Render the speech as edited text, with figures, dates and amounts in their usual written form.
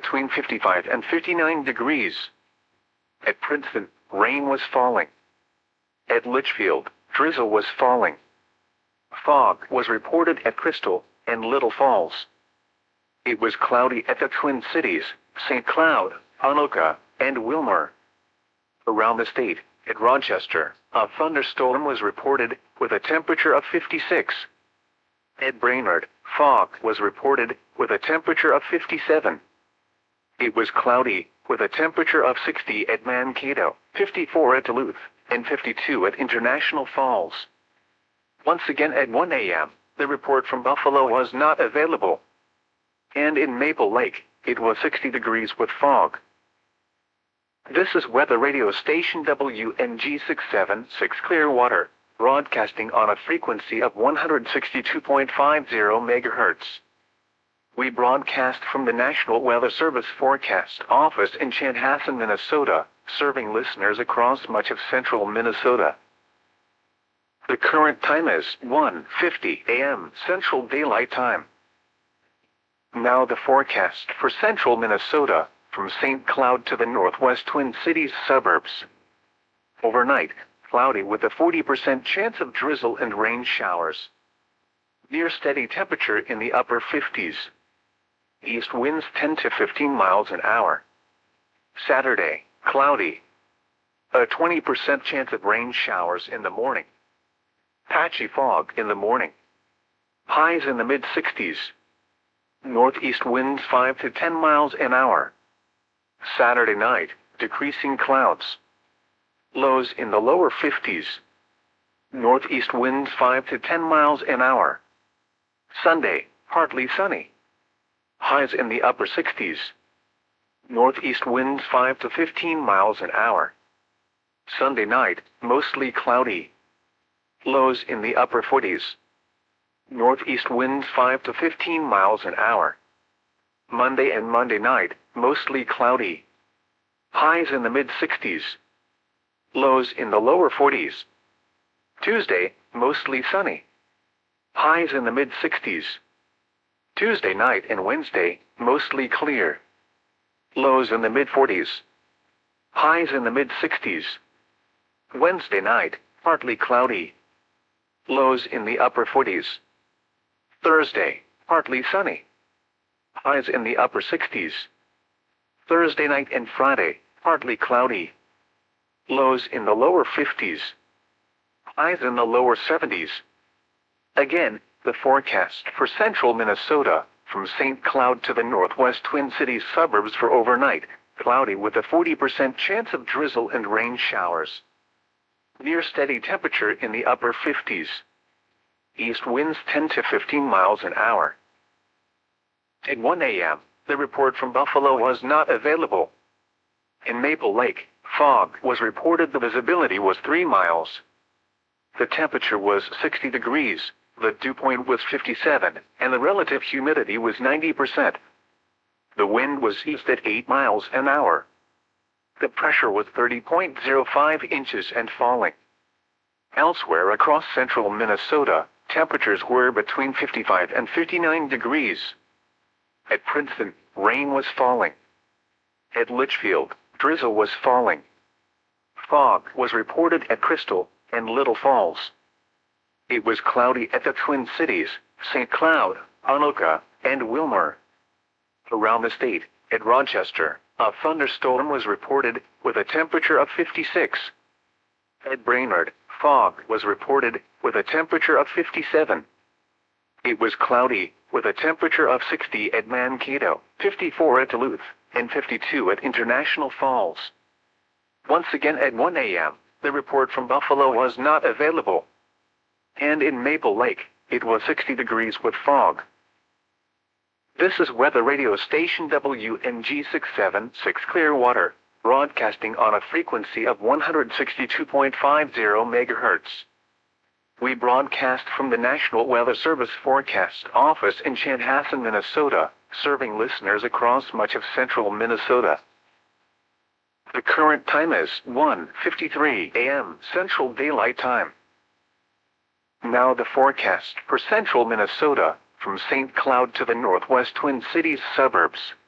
between 55 and 59 degrees. At Princeton, rain was falling. At Litchfield, drizzle was falling. Fog was reported at Crystal and Little Falls. It was cloudy at the Twin Cities, St. Cloud, Anoka, and Wilmer. Around the state, at Rochester, a thunderstorm was reported with a temperature of 56. At Brainerd, fog was reported with a temperature of 57. It was cloudy with a temperature of 60 at Mankato, 54 at Duluth, and 52 at International Falls. Once again at 1 a.m., the report from Buffalo was not available. And in Maple Lake, it was 60 degrees with fog. This is weather radio station WNG 676 Clearwater, broadcasting on a frequency of 162.50 MHz. We broadcast from the National Weather Service Forecast Office in Chanhassen, Minnesota, serving listeners across much of central Minnesota. The current time is 1:50 a.m. Central Daylight Time. Now the forecast for central Minnesota, from St. Cloud to the northwest Twin Cities suburbs. Overnight, cloudy with a 40% chance of drizzle and rain showers. Near steady temperature in the upper 50s. East winds 10 to 15 miles an hour. Saturday, cloudy. A 20% chance of rain showers in the morning. Patchy fog in the morning. Highs in the mid-60s. Northeast winds 5 to 10 miles an hour. Saturday night, decreasing clouds. Lows in the lower 50s. Northeast winds 5 to 10 miles an hour. Sunday, partly sunny. Highs in the upper 60s. Northeast winds 5 to 15 miles an hour. Sunday night, mostly cloudy. Lows in the upper 40s. Northeast winds 5 to 15 miles an hour. Monday and Monday night, mostly cloudy. Highs in the mid-60s. Lows in the lower 40s. Tuesday, mostly sunny. Highs in the mid-60s. Tuesday night and Wednesday, mostly clear. Lows in the mid-40s. Highs in the mid-60s. Wednesday night, partly cloudy. Lows in the upper 40s. Thursday, partly sunny. Highs in the upper 60s. Thursday night and Friday, partly cloudy. Lows in the lower 50s. Highs in the lower 70s. Again, the forecast for central Minnesota, from St. Cloud to the northwest Twin Cities suburbs for overnight, cloudy with a 40% chance of drizzle and rain showers. Near steady temperature in the upper 50s. East winds 10 to 15 miles an hour. At 1 a.m., the report from Buffalo was not available. In Maple Lake, fog was reported. The visibility was 3 miles. The temperature was 60 degrees, the dew point was 57, and the relative humidity was 90%. The wind was east at 8 miles an hour. The pressure was 30.05 inches and falling. Elsewhere across central Minnesota, temperatures were between 55 and 59 degrees. At Princeton, rain was falling. At Litchfield, drizzle was falling. Fog was reported at Crystal and Little Falls. It was cloudy at the Twin Cities, St. Cloud, Anoka, and Wilmer. Around the state, at Rochester, a thunderstorm was reported with a temperature of 56. At Brainerd, fog was reported with a temperature of 57. It was cloudy with a temperature of 60 at Mankato, 54 at Duluth, and 52 at International Falls. Once again at 1 a.m., the report from Buffalo was not available. And in Maple Lake, it was 60 degrees with fog. This is weather radio station WNG 676 Clearwater, broadcasting on a frequency of 162.50 MHz. We broadcast from the National Weather Service Forecast Office in Chanhassen, Minnesota, serving listeners across much of central Minnesota. The current time is 1:53 a.m. Central Daylight Time. Now the forecast for central Minnesota, from St. Cloud to the northwest Twin Cities suburbs.